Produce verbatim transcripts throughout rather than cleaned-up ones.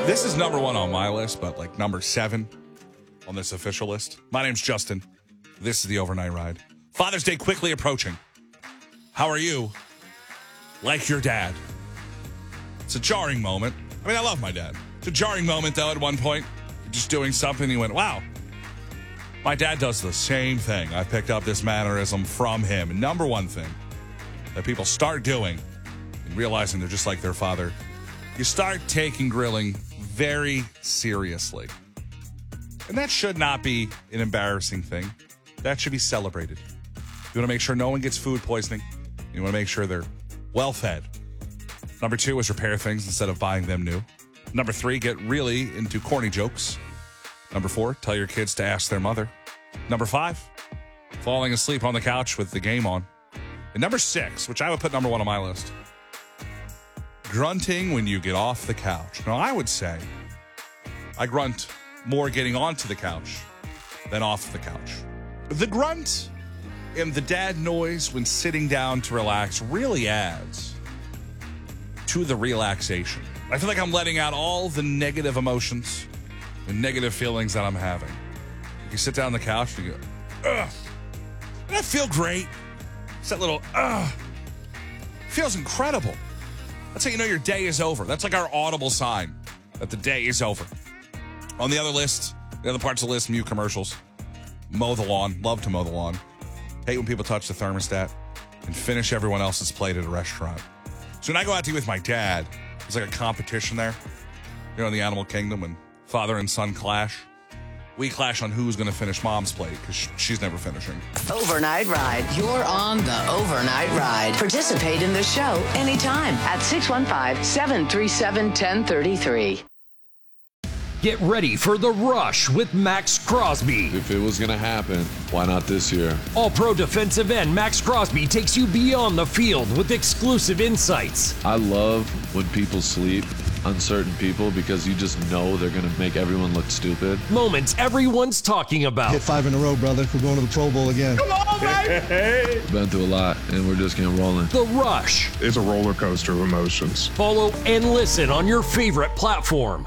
This is number one on my list, but like number seven on this official list. My name's Justin. This is the Overnight Ride. Father's Day quickly approaching. How are you? Like your dad. It's a jarring moment. I mean, I love my dad. It's a jarring moment, though, at one point. You're just doing something and you went, wow. My dad does the same thing. I picked up this mannerism from him. And number one thing that people start doing and realizing they're just like their father, you start taking grilling very seriously. And that should not be an embarrassing thing. That should be celebrated. You want to make sure no one gets food poisoning. You want to make sure they're well fed. Number two is repair things instead of buying them new. Number three, get really into corny jokes. Number four, tell your kids to ask their mother. Number five, falling asleep on the couch with the game on. And number six, which I would put number one on my list, grunting when you get off the couch. Now, I would say I grunt more getting onto the couch than off the couch. The grunt and the dad noise when sitting down to relax really adds to the relaxation. I feel like I'm letting out all the negative emotions and negative feelings that I'm having. You sit down on the couch and you go, ugh. Doesn't that feel great? It's that little, ugh. Feels incredible. That's how you know your day is over. That's like our audible sign that the day is over. On the other list, the other parts of the list, mute commercials. Mow the lawn. Love to mow the lawn. Hate when people touch the thermostat and finish everyone else's plate at a restaurant. So when I go out to eat with my dad, it's like a competition there. You know, in the animal kingdom when father and son clash. We clash on who's going to finish mom's plate because sh- she's never finishing. Overnight Ride. You're on the Overnight Ride. Participate in the show anytime at six one five, seven three seven, one zero three three. Get ready for The Rush with Max Crosby. If it was going to happen, why not this year? All-pro defensive end Max Crosby takes you beyond the field with exclusive insights. I love when people sleep on certain people because you just know they're going to make everyone look stupid. Moments everyone's talking about. Hit five in a row, brother. We're going to the Pro Bowl again. Come on, baby! Hey. Been through a lot, and we're just getting rolling. The Rush. It's a roller coaster of emotions. Follow and listen on your favorite platform.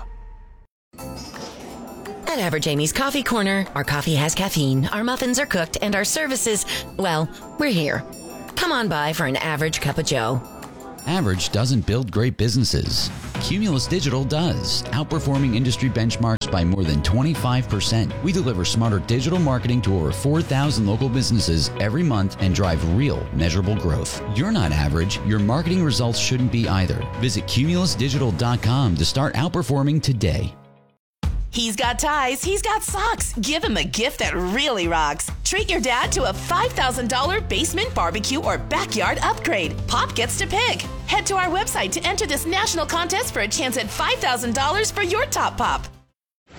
At Average Amy's Coffee Corner, our coffee has caffeine, our muffins are cooked, and our services, well, we're here. Come on by for an average cup of joe. Average doesn't build great businesses. Cumulus Digital does, outperforming industry benchmarks by more than twenty-five percent. We deliver smarter digital marketing to over four thousand local businesses every month and drive real, measurable growth. You're not average. Your marketing results shouldn't be either. Visit cumulus digital dot com to start outperforming today. He's got ties, he's got socks. Give him a gift that really rocks. Treat your dad to a five thousand dollars basement barbecue or backyard upgrade. Pop gets to pick. Head to our website to enter this national contest for a chance at five thousand dollars for your top pop.